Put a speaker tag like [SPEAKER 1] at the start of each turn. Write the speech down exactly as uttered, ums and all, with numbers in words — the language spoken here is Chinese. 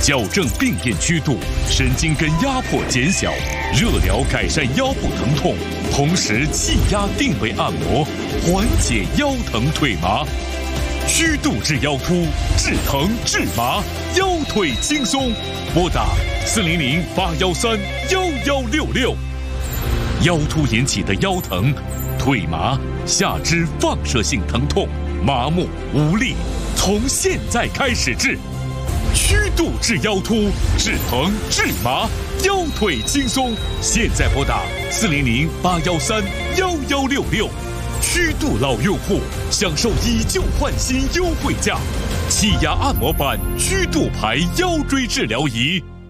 [SPEAKER 1] 矫正病变曲度，神经根压迫减小，热疗改善腰部疼痛，同时气压定位按摩，缓解腰疼腿麻。虚度治腰突，治疼治麻，腰腿轻松。拨打四零零八幺三幺幺六六。腰突引起的腰疼、腿麻、下肢放射性疼痛、麻木无力，从现在开始治。虚度治腰突，治疼治麻，腰腿轻松。现在拨打四零零八幺三幺幺六六。虚度老用户享受以旧换新优惠价，气压按摩板虚度牌腰椎治疗仪。